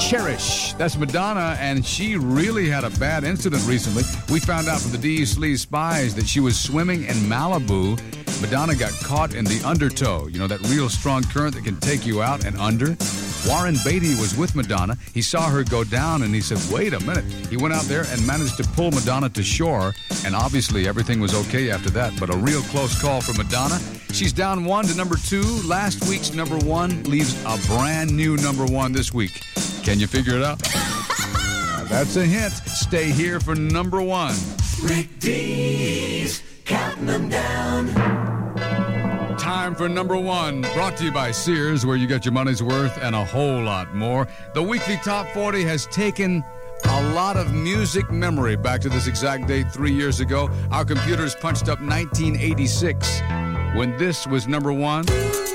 Cherish. That's Madonna, and she really had a bad incident recently. We found out from the D.E. Sleaze Spies that she was swimming in Malibu. Madonna got caught in the undertow. You know, that real strong current that can take you out and under. Warren Beatty was with Madonna. He saw her go down, and he said, wait a minute. He went out there and managed to pull Madonna to shore, and obviously everything was okay after that, but a real close call for Madonna. She's down 1 to number 2. Last week's number 1 leaves a brand new number 1 this week. Can you figure it out? That's a hint. Stay here for number 1. Rick Dees, counting them down. Time for number 1, brought to you by Sears, where you get your money's worth and a whole lot more. The weekly Top 40 has taken a lot of music memory back to this exact date 3 years ago. Our computers punched up 1986 when this was number 1.